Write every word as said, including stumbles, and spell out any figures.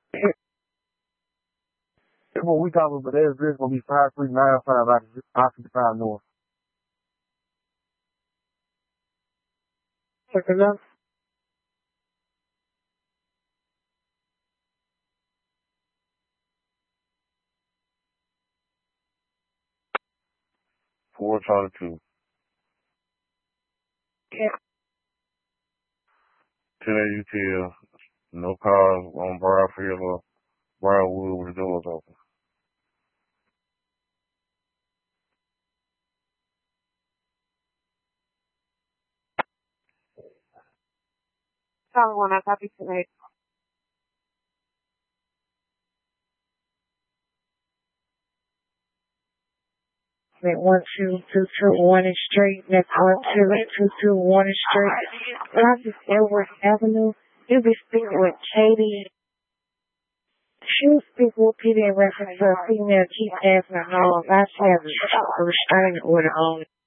That's what we talking about, but their address gonna be five three nine five Occupy North. Check it out. Four Charlie two. Yeah. ten A U T L. No cars on Briarfield or Briarwood with the doors open. Charlie one, I copy tonight. One two two two one is straight. Next one two two two one is straight. Roger Edwards Avenue. You be speaking with Katie. She was speaking with P D in reference to a female keep asking her home. I have a restraining order on it.